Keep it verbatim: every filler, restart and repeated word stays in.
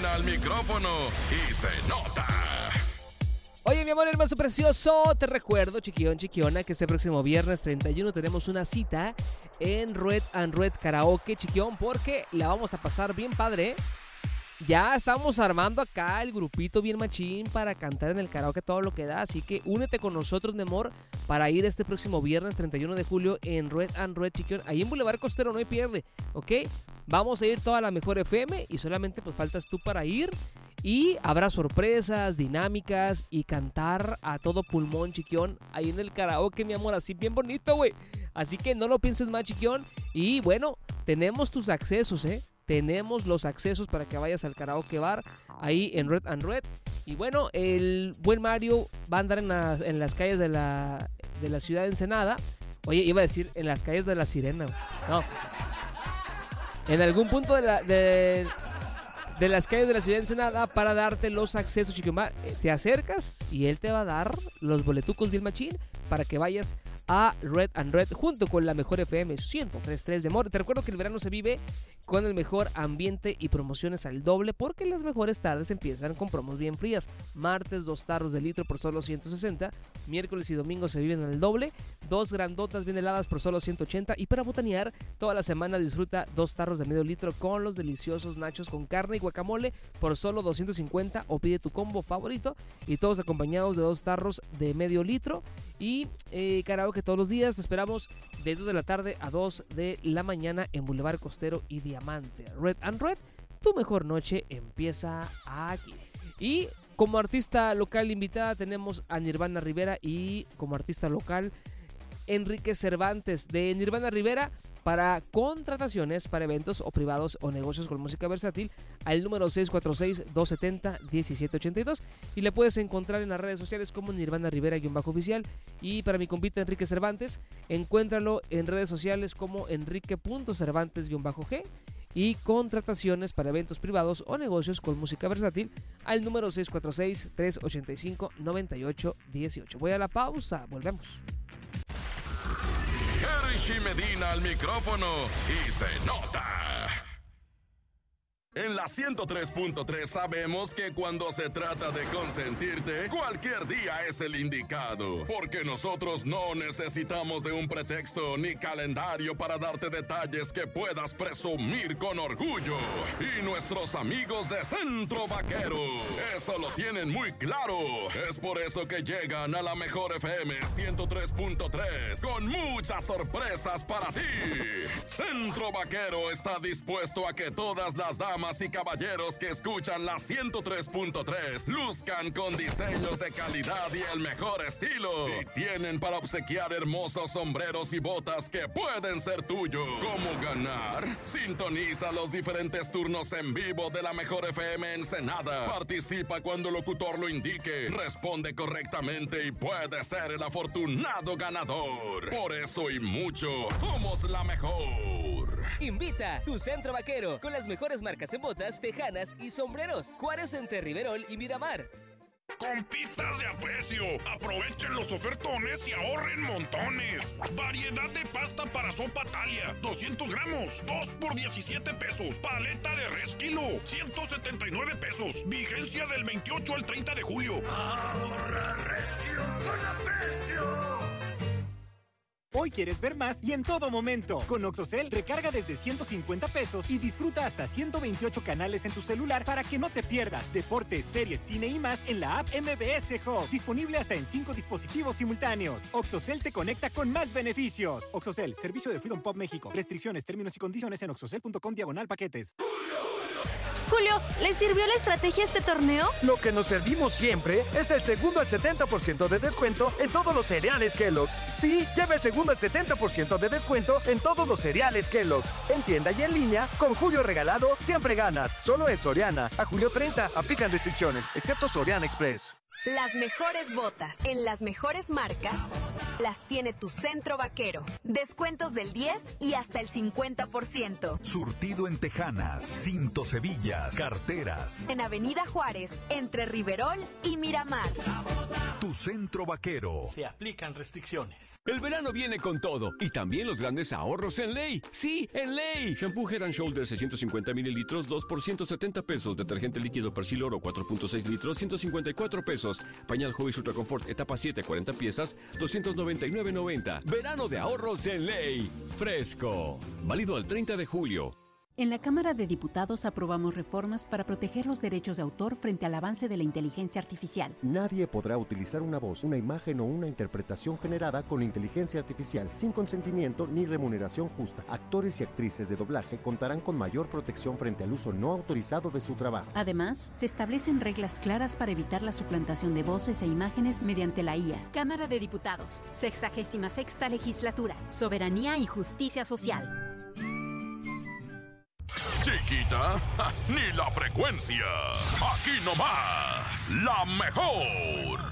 Medina al micrófono y se nota. Oye, mi amor hermoso precioso, te recuerdo, chiquión, chiquiona, que este próximo viernes treinta y uno tenemos una cita en Red and Red Karaoke, chiquión, porque la vamos a pasar bien padre, ¿eh? Ya estamos armando acá el grupito bien machín para cantar en el karaoke todo lo que da, así que únete con nosotros, mi amor, para ir este próximo viernes treinta y uno de julio en Red and Red, chiquión, ahí en Boulevard Costero, no hay pierde, ¿ok? Vamos a ir toda la mejor F M y solamente pues faltas tú para ir. Y habrá sorpresas, dinámicas y cantar a todo pulmón, chiquión, ahí en el karaoke, mi amor, así bien bonito, güey. Así que no lo pienses más, chiquión. Y bueno, tenemos tus accesos, ¿eh? Tenemos los accesos para que vayas al karaoke bar ahí en Red and Red. Y bueno, el buen Mario va a andar en, la, en las calles de la, de la ciudad de Ensenada. Oye, iba a decir en las calles de la Sirena. No. En algún punto de la... De, de las calles de la ciudad de Ensenada para darte los accesos, chiquión. Te acercas y él te va a dar los boletucos bien machín para que vayas a Red and Red junto con la mejor F M ciento tres punto tres de amor. Te recuerdo que el verano se vive con el mejor ambiente y promociones al doble, porque las mejores tardes empiezan con promos bien frías. Martes, dos tarros de litro por solo ciento sesenta. Miércoles y domingo se viven al doble. Dos grandotas bien heladas por solo ciento ochenta. Y para botanear, toda la semana disfruta dos tarros de medio litro con los deliciosos nachos con carne y guacamole por solo doscientos cincuenta. O pide tu combo favorito y todos acompañados de dos tarros de medio litro. Y eh, karaoke todos los días. Te esperamos de dos de la tarde a dos de la mañana en Boulevard Costero y Diamante. Red and Red, tu mejor noche empieza aquí. Y como artista local invitada tenemos a Nirvana Rivera, y como artista local Enrique Cervantes. De Nirvana Rivera, para contrataciones para eventos o privados o negocios con música versátil, al número seis cuatro seis, dos siete cero, uno siete ocho dos, y le puedes encontrar en las redes sociales como Nirvana Rivera-oficial. Y para mi compita Enrique Cervantes, encuéntralo en redes sociales como Enrique.Cervantes-G, y contrataciones para eventos privados o negocios con música versátil al número seis cuatro seis, tres ocho cinco, nueve ocho uno ocho. Voy a la pausa, volvemos. Jerry Medina al micrófono y se nota. En la ciento tres punto tres sabemos que cuando se trata de consentirte, cualquier día es el indicado. Porque nosotros no necesitamos de un pretexto ni calendario para darte detalles que puedas presumir con orgullo. Y nuestros amigos de Centro Vaquero, eso lo tienen muy claro. Es por eso que llegan a la mejor F M ciento tres punto tres con muchas sorpresas para ti. Centro Vaquero está dispuesto a que todas las damas y caballeros que escuchan la ciento tres punto tres luzcan con diseños de calidad y el mejor estilo. Y tienen para obsequiar hermosos sombreros y botas que pueden ser tuyos. ¿Cómo ganar? Sintoniza los diferentes turnos en vivo de la mejor F M Ensenada. Participa cuando el locutor lo indique. Responde correctamente y puede ser el afortunado ganador. Por eso y mucho, somos la mejor. Invita tu Centro Vaquero con las mejores marcas en botas, tejanas y sombreros. Juárez, Entre Riverol y Miramar. Compitas de aprecio, aprovechen los ofertones y ahorren montones. Variedad de pasta para sopa Talia, doscientos gramos, dos por diecisiete pesos. Paleta de res kilo, ciento setenta y nueve pesos. Vigencia del veintiocho al treinta de julio. Ahorra recio con aprecio. Hoy quieres ver más y en todo momento. Con Oxocel, recarga desde ciento cincuenta pesos y disfruta hasta ciento veintiocho canales en tu celular para que no te pierdas deportes, series, cine y más en la app M B S Hub. Disponible hasta en cinco dispositivos simultáneos. Oxocel te conecta con más beneficios. Oxocel, servicio de Freedom Pop México. Restricciones, términos y condiciones en oxocel.com diagonal paquetes. Julio, ¿les sirvió la estrategia este torneo? Lo que nos servimos siempre es el segundo al setenta por ciento de descuento en todos los cereales Kellogg's. Sí, lleva el segundo al setenta por ciento de descuento en todos los cereales Kellogg's. En tienda y en línea, con Julio regalado, siempre ganas. Solo en Soriana. A julio treinta, aplican restricciones, excepto Soriana Express. Las mejores botas en las mejores marcas las tiene tu Centro Vaquero. Descuentos del diez y hasta el cincuenta por ciento. Surtido en tejanas, cintos, hebillas, carteras. En Avenida Juárez, entre Riverol y Miramar. Tu Centro Vaquero. Se aplican restricciones. El verano viene con todo y también los grandes ahorros en Ley. Sí, en Ley. Shampoo Head and Shoulders seiscientos cincuenta mililitros, dos por ciento setenta pesos. Detergente líquido Persil Oro cuatro punto seis litros, ciento cincuenta y cuatro pesos. Pañal Huggies Ultra Confort etapa siete, cuarenta piezas, doscientos noventa y nueve noventa. Verano de ahorros en Ley. Fresco. Válido al treinta de julio. En la Cámara de Diputados aprobamos reformas para proteger los derechos de autor frente al avance de la inteligencia artificial. Nadie podrá utilizar una voz, una imagen o una interpretación generada con inteligencia artificial sin consentimiento ni remuneración justa. Actores y actrices de doblaje contarán con mayor protección frente al uso no autorizado de su trabajo. Además, se establecen reglas claras para evitar la suplantación de voces e imágenes mediante la I A. Cámara de Diputados, sexagésima sexta legislatura, soberanía y justicia social. Chiquita, ni la frecuencia. Aquí nomás, la mejor.